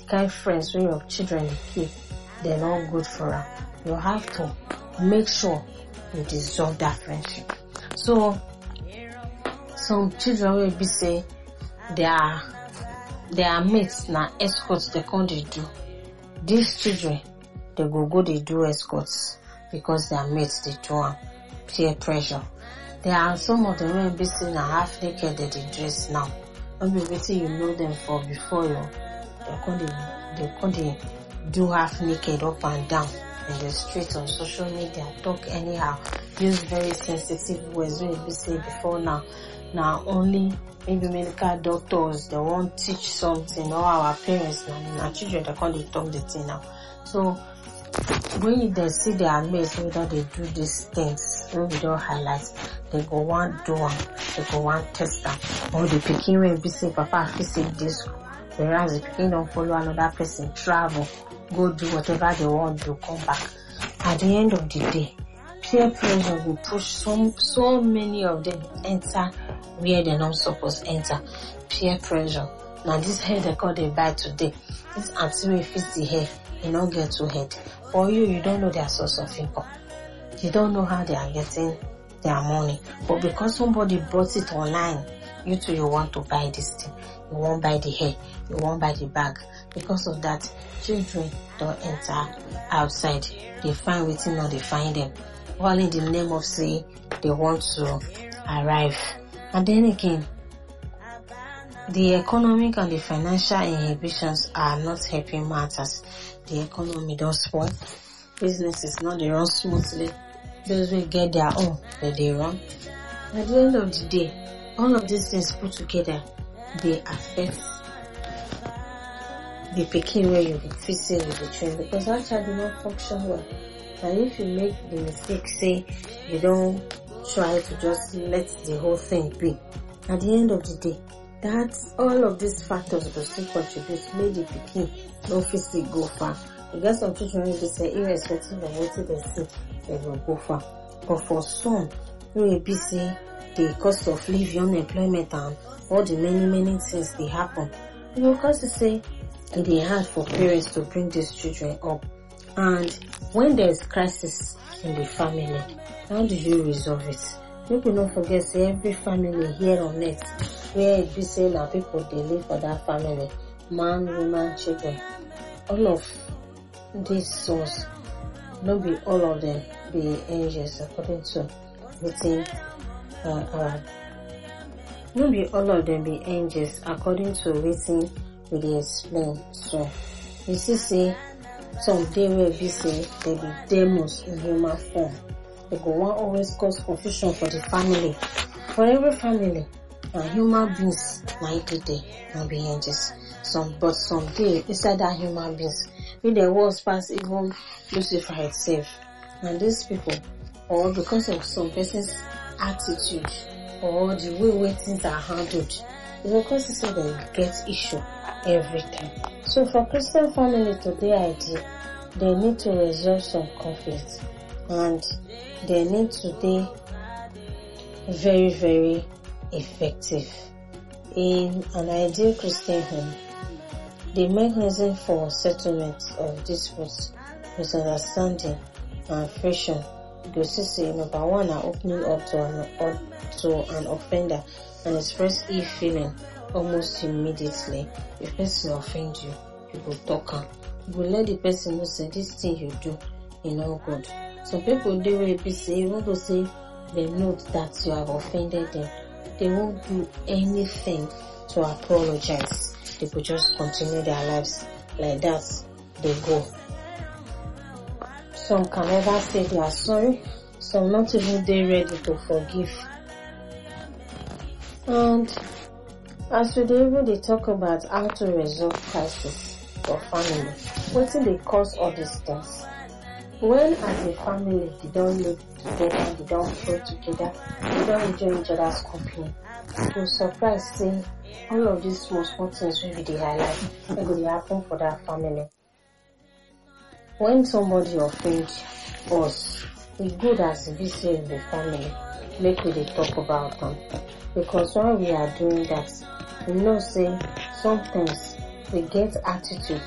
kind friends when your children keep, they're not good for them. You have to make sure you dissolve that friendship. So some children will be say their mates na escorts they can't do. These children they go they do escorts because their mates they do peer pressure. There are some of them will be seen a half naked that they dress now. Maybe waiting you know them for before you they can't do half naked up and down in the streets on social media, talk anyhow, use very sensitive words when we say before now only maybe medical doctors they won't teach something, or our parents now our children they can't talk the thing now. So when they see their mates whether they do these things, when we don't highlight, they go one do one, they go one test them, or the picking when we say papa if say this, whereas the picking don't follow another person, travel, go do whatever they want to come back. At the end of the day, peer pressure will push so many of them enter where they're not supposed to enter. Peer pressure. Now this hair they call they buy today, this auntie will fix the hair, you don't get to head. For you don't know their source of income. You don't know how they are getting their money. But because somebody bought it online, you too you want to buy this thing. You won't buy the hair, you won't buy the bag. Because of that, children don't enter outside. They find waiting or they find them. All in the name of say they want to arrive. And then again, the economic and the financial inhibitions are not helping matters. The economy does spoil. Businesses not they run smoothly. Those will get their own, but they run. At the end of the day, all of these things put together, they affect the picking where you be facing with the train, because that child do not function well. And if you make the mistake, say you don't try to just let the whole thing be, at the end of the day, that's all of these factors will still contribute, make the picking no physically go far. You get some children will say irrespective of what they see, they will go far. But for some, you will be say the cost of living, unemployment, and all the many things they happen. You know, because to say it is hard for parents to bring these children up. And when there is crisis in the family, how do you resolve it? People don't forget, say every family here on earth, where it be say now people they live for that family, man, woman, children, all of these souls, not be all of them be angels according to within not be all of them be angels according to written we dey explain. So you see say some day where we say they be demons in human form. They go want always cause confusion for the family. For every family, human beings might be there and be angels. But some day inside that human beings, with the worst pass even Lucifer itself. And these people, or because of some person's attitude, or the way things are handled, because they say they get issue every time. So for Christian family today idea, they need to resolve some conflicts, and they need to be very, very effective. In an ideal Christian home, the mechanism for settlement of disputes, misunderstanding, and friction goes to say number one are opening up to an offender and express ill feeling almost immediately. If person offend you, you go talk am. You go let the person know say this thing you do is not good. Some people they will be say even though say they know that you have offended them, they won't do anything to apologize. They could just continue their lives like that. They go. Some can never say they are sorry. Some not even they ready to forgive. And as we they talk about how to resolve crisis for family, what's the cause of these things? When as a family they don't live together, they don't play together, they don't enjoy each other's company, you're surprised seeing all of these small things will be the highlight that will happen for that family. When somebody offends us, it's good as we say in the family, make we talk about them. Because when we are doing that, we know say sometimes we get attitude